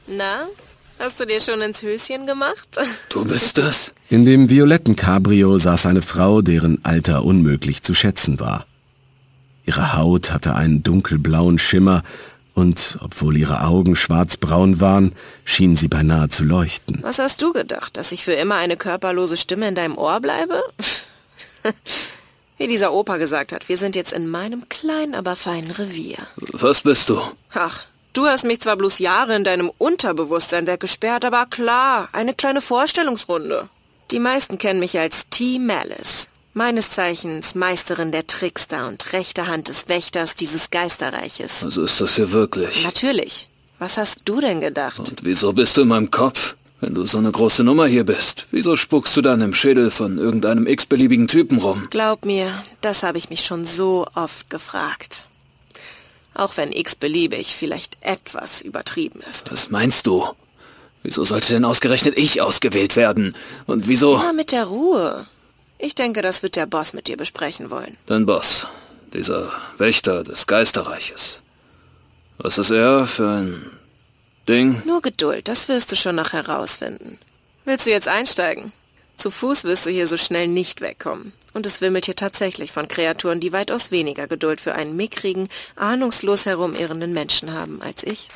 Na, hast du dir schon ins Höschen gemacht? Du bist das? In dem violetten Cabrio saß eine Frau, deren Alter unmöglich zu schätzen war. Ihre Haut hatte einen dunkelblauen Schimmer und, obwohl ihre Augen schwarzbraun waren, schien sie beinahe zu leuchten. Was hast du gedacht, dass ich für immer eine körperlose Stimme in deinem Ohr bleibe? Wie dieser Opa gesagt hat, wir sind jetzt in meinem kleinen, aber feinen Revier. Was bist du? Ach, du hast mich zwar bloß Jahre in deinem Unterbewusstsein weggesperrt, aber klar, eine kleine Vorstellungsrunde. Die meisten kennen mich als T. Malice. Meines Zeichens Meisterin der Trickster und rechte Hand des Wächters dieses Geisterreiches. Also ist das hier wirklich? Natürlich. Was hast du denn gedacht? Und wieso bist du in meinem Kopf? Wenn du so eine große Nummer hier bist, wieso spuckst du dann im Schädel von irgendeinem x-beliebigen Typen rum? Glaub mir, das habe ich mich schon so oft gefragt. Auch wenn x-beliebig vielleicht etwas übertrieben ist. Was meinst du? Wieso sollte denn ausgerechnet ich ausgewählt werden? Und wieso? Immer mit der Ruhe. Ich denke, das wird der Boss mit dir besprechen wollen. Dein Boss, dieser Wächter des Geisterreiches. Was ist er für ein Ding? Nur Geduld, das wirst du schon noch herausfinden. Willst du jetzt einsteigen? Zu Fuß wirst du hier so schnell nicht wegkommen. Und es wimmelt hier tatsächlich von Kreaturen, die weitaus weniger Geduld für einen mickrigen, ahnungslos herumirrenden Menschen haben als ich.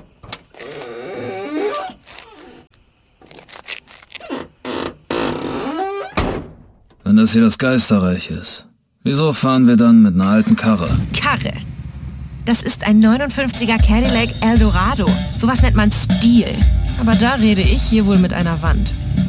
Wenn das hier das Geisterreich ist, wieso fahren wir dann mit einer alten Karre? Karre. Das ist ein 59er Cadillac Eldorado. Sowas nennt man Stil. Aber da rede ich hier wohl mit einer Wand.